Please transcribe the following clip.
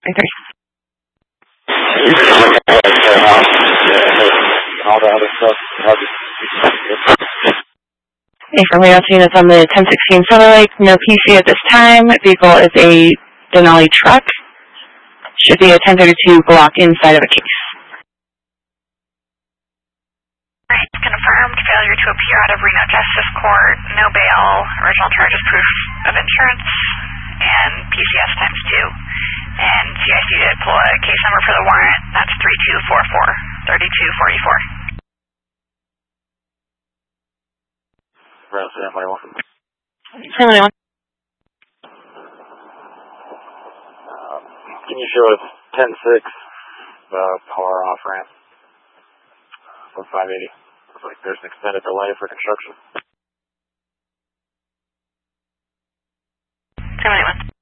Okay. All the other stuff. Affirmative Alpha units on the 1016 Silver Lake. No PC at this time. Vehicle is a Denali truck. Should be a 1032 Glock inside of a case. Right, confirmed. Failure to appear out of Reno Justice Court. No bail. Original charges proof of insurance. And PCS times 2. And CIC to deploy case number for the warrant. That's 3244. 3244. Family 1. Can you show us 10-6 power off ramp from 580? Looks like there's an extended delay for construction. Family 1.